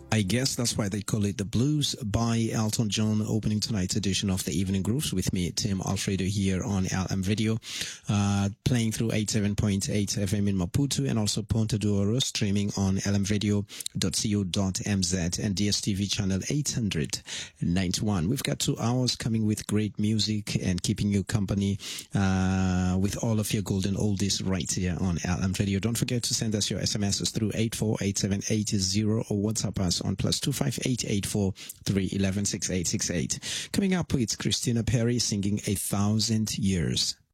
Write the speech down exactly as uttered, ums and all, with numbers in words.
I guess that's why they call it The Blues by Elton John, opening tonight's edition of the Evening Grooves with me, Tim Alfredo, here on L M Radio, uh, playing through eighty-seven point eight F M in Maputo and also Ponta do Ouro, streaming on l m radio dot co dot m z and D S T V channel eight hundred ninety-one. We've got two hours coming with great music and keeping you company uh, with all of your golden oldies right here on L M Radio. Don't forget to send us your S M Ses through eight four eight seven eight zero or WhatsApp us on plus two five eight eight four three one one six eight six eight. Coming up, it's Christina Perri singing A Thousand Years.